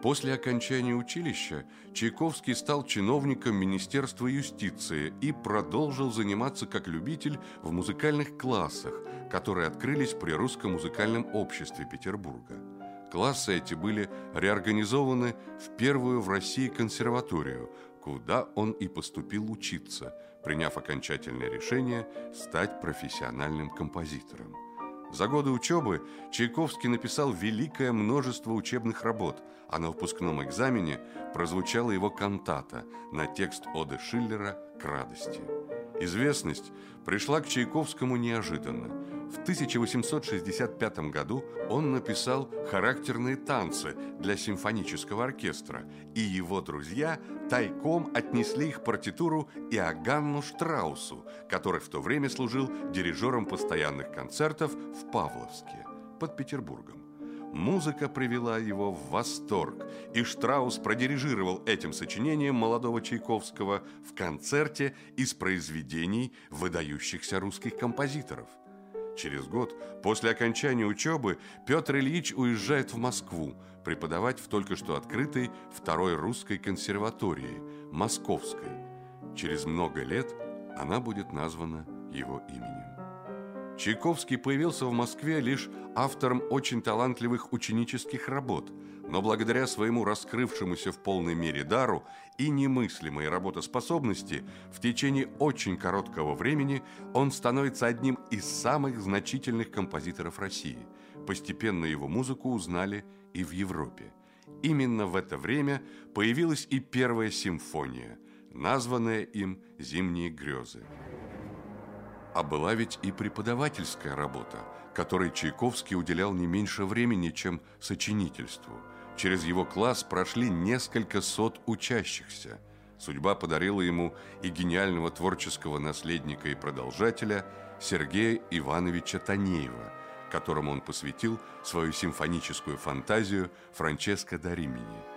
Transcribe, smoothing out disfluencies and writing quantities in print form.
После окончания училища Чайковский стал чиновником Министерства юстиции и продолжил заниматься как любитель в музыкальных классах, которые открылись при Русском музыкальном обществе Петербурга. Классы эти были реорганизованы в первую в России консерваторию, куда он и поступил учиться, приняв окончательное решение стать профессиональным композитором. За годы учебы Чайковский написал великое множество учебных работ, а на выпускном экзамене прозвучала его кантата на текст оды Шиллера «К радости». Известность пришла к Чайковскому неожиданно. В 1865 году он написал характерные танцы для симфонического оркестра, и его друзья тайком отнесли их партитуру Иоганну Штраусу, который в то время служил дирижером постоянных концертов в Павловске под Петербургом. Музыка привела его в восторг, и Штраус продирижировал этим сочинением молодого Чайковского в концерте из произведений выдающихся русских композиторов. Через год после окончания учебы Петр Ильич уезжает в Москву преподавать в только что открытой Второй русской консерватории, Московской. Через много лет она будет названа его именем. Чайковский появился в Москве лишь автором очень талантливых ученических работ, но благодаря своему раскрывшемуся в полной мере дару и немыслимой работоспособности в течение очень короткого времени он становится одним из самых значительных композиторов России. Постепенно его музыку узнали и в Европе. Именно в это время появилась и первая симфония, названная им «Зимние грезы». А была ведь и преподавательская работа, которой Чайковский уделял не меньше времени, чем сочинительству. Через его класс прошли несколько сот учащихся. Судьба подарила ему и гениального творческого наследника и продолжателя Сергея Ивановича Танеева, которому он посвятил свою симфоническую фантазию «Франческо да Римини».